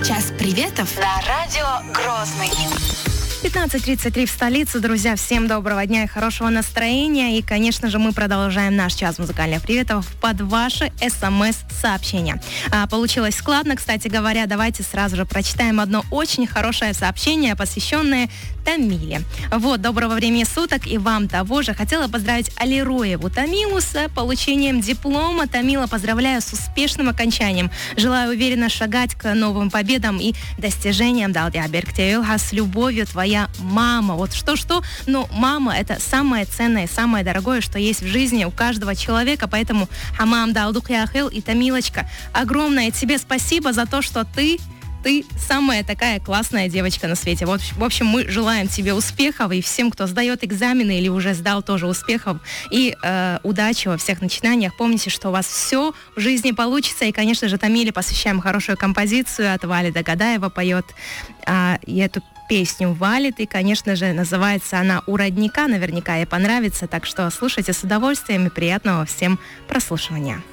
Час приветов на радио Грозный. 15:33 в столице. Друзья, всем доброго дня и хорошего настроения. И, конечно же, мы продолжаем наш час музыкальных приветов под ваши СМС-сообщения. Получилось складно, кстати говоря. Давайте сразу же прочитаем одно очень хорошее сообщение, посвященное Тамиле. Вот, доброго времени суток и вам того же. Хотела поздравить Алироеву Тамилу с получением диплома. Тамила, поздравляю с успешным окончанием. Желаю уверенно шагать к новым победам и достижениям. С любовью, твоя мама. Вот что-что, но мама — это самое ценное, самое дорогое, что есть в жизни у каждого человека. Поэтому, хамам далдук яхил и Тамилочка, огромное тебе спасибо за то, что ты самая такая классная девочка на свете. Вот, в общем, мы желаем тебе успехов, и всем, кто сдает экзамены или уже сдал, тоже успехов и удачи во всех начинаниях. Помните, что у вас все в жизни получится. И, конечно же, Тамиле посвящаем хорошую композицию. От Вали Догадаева поет и эту песню валит, и, конечно же, называется она «У родника». Наверняка ей понравится, так что слушайте с удовольствием и приятного всем прослушивания.